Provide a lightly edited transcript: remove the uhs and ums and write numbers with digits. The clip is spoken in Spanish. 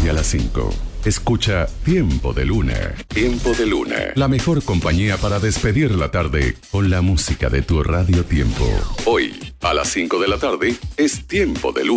y a las 5. Escucha Tiempo de Luna. Tiempo de Luna. La mejor compañía para despedir la tarde con la música de tu Radio Tiempo. Hoy, a las 5 de la tarde, es Tiempo de Luna.